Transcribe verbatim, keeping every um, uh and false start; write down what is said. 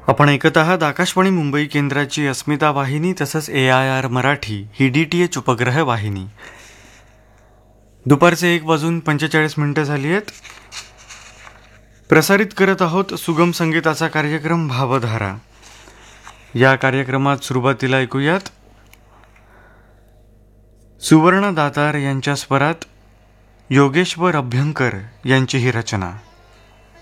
आपण ऐकत आहात आकाशवाणी मुंबई केंद्राची अस्मिता वाहिनी तसंच ए I R Marathi he D T H उपग्रह वाहिनी. दुपारचे एक वाजून पंचेचाळीस मिनिटं झाली आहेत. प्रसारित करत आहोत सुगम संगीताचा कार्यक्रम भावधारा. या कार्यक्रमात सुरुवातीला ऐकूयात सुवर्ण दातार यांच्या स्वरात योगेश्वर अभ्यंकर यांची ही रचना.